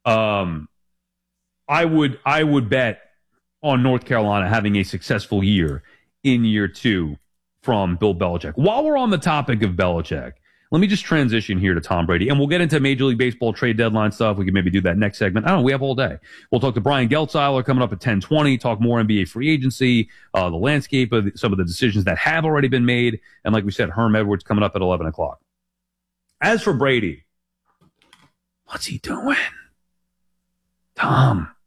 Um, I would bet on North Carolina having a successful year in year two from Bill Belichick. While we're on the topic of Belichick, let me just transition here to Tom Brady, and we'll get into Major League Baseball trade deadline stuff. We can maybe do that next segment. I don't know. We have all day. We'll talk to Brian Geltzeiler coming up at 10:20, talk more NBA free agency, the landscape of some of the decisions that have already been made, and like we said, Herm Edwards coming up at 11 o'clock. As for Brady, what's he doing? Tom,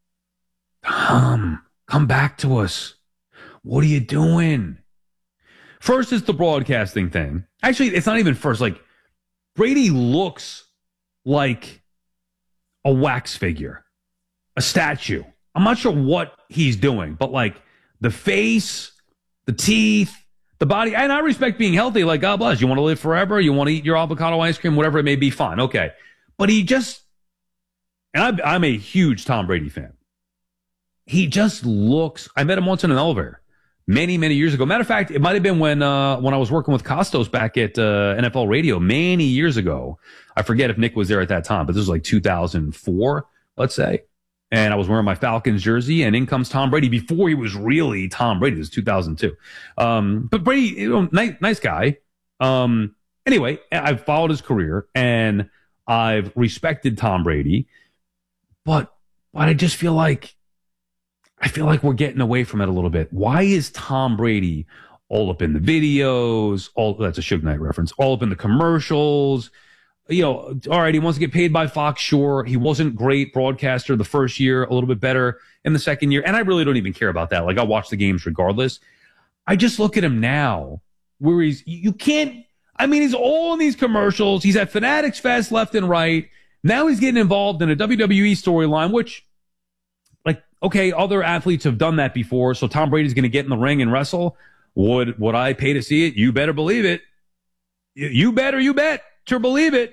come back to us. What are you doing? First, it's the broadcasting thing. Actually, it's not even first. Like, Brady looks like a wax figure, a statue. I'm not sure what he's doing, but like the face, the teeth, the body. And I respect being healthy. Like, God bless. You want to live forever? You want to eat your avocado ice cream? Whatever it may be, fine. Okay. But he just, and I'm a huge Tom Brady fan. He just looks, I met him once in an elevator many, many years ago. Matter of fact, it might have been when I was working with Costos back at NFL Radio many years ago. I forget if Nick was there at that time, but this was like 2004, let's say. And I was wearing my Falcons jersey, and in comes Tom Brady before he was really Tom Brady. It was 2002. But Brady, nice guy. Anyway, I've followed his career, and I've respected Tom Brady, but I just feel like we're getting away from it a little bit. Why is Tom Brady all up in the videos? That's a Suge Knight reference. All up in the commercials. You know, all right, he wants to get paid by Fox. Sure, he wasn't great broadcaster the first year, a little bit better in the second year. And I really don't even care about that. Like, I watch the games regardless. I just look at him now where he's all in these commercials. He's at Fanatics Fest left and right. Now he's getting involved in a WWE storyline, which, like, okay, other athletes have done that before, so Tom Brady's going to get in the ring and wrestle. Would I pay to see it? You better believe it. You bet to believe it.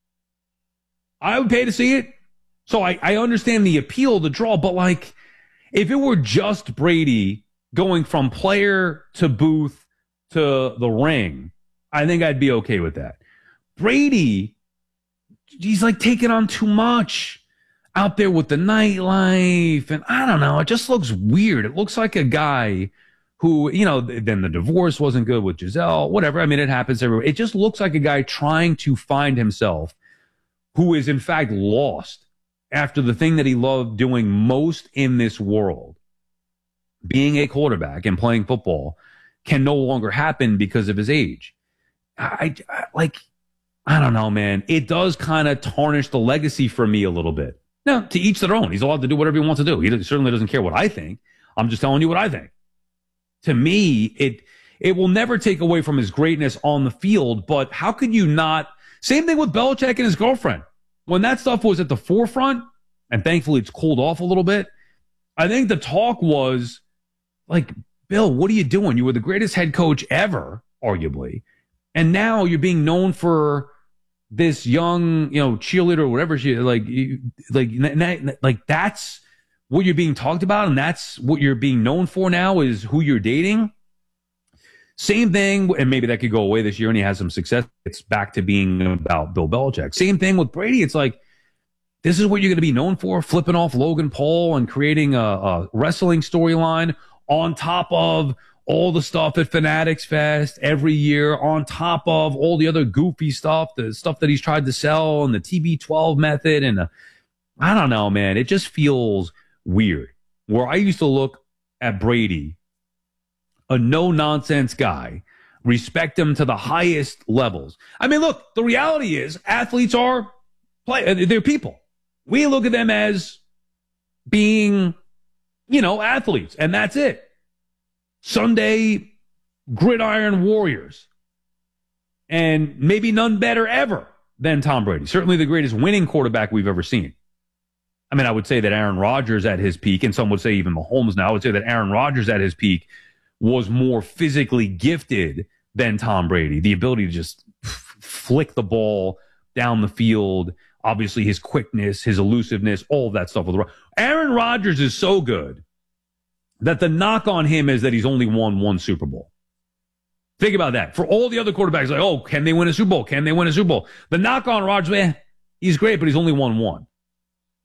I would pay to see it. So I understand the appeal, the draw, but like, if it were just Brady going from player to booth to the ring, I think I'd be okay with that. Brady, he's like taking on too much out there with the nightlife, and I don't know, it just looks weird. It looks like a guy who, you know, then the divorce wasn't good with Giselle, whatever. I mean, it happens everywhere. It just looks like a guy trying to find himself who is in fact lost after the thing that he loved doing most in this world, being a quarterback and playing football, can no longer happen because of his age. I don't know, man. It does kind of tarnish the legacy for me a little bit. Now, to each their own. He's allowed to do whatever he wants to do. He certainly doesn't care what I think. I'm just telling you what I think. To me, it will never take away from his greatness on the field, but how could you not? Same thing with Belichick and his girlfriend. When that stuff was at the forefront, and thankfully it's cooled off a little bit, I think the talk was like, Bill, what are you doing? You were the greatest head coach ever, arguably. And now you're being known for this young, cheerleader or whatever she like that's what you're being talked about, and that's what you're being known for now is who you're dating. Same thing, and maybe that could go away this year and he has some success. It's back to being about Bill Belichick. Same thing with Brady. It's like, this is what you're going to be known for, flipping off Logan Paul and creating a wrestling storyline on top of all the stuff at Fanatics Fest every year, on top of all the other goofy stuff, the stuff that he's tried to sell and the TB12 method. And I don't know, man. It just feels weird. Where I used to look at Brady, a no-nonsense guy, respect him to the highest levels. I mean, look, the reality is athletes they're people. We look at them as being, athletes, and that's it. Sunday gridiron warriors. And maybe none better ever than Tom Brady. Certainly the greatest winning quarterback we've ever seen. I mean, I would say that Aaron Rodgers at his peak, and some would say even Mahomes now, I would say that Aaron Rodgers at his peak was more physically gifted than Tom Brady. The ability to just flick the ball down the field, obviously his quickness, his elusiveness, all of that stuff. Aaron Rodgers is so good that the knock on him is that he's only won one Super Bowl. Think about that. For all the other quarterbacks, like, oh, can they win a Super Bowl? Can they win a Super Bowl? The knock on Rodgers, he's great, but he's only won one.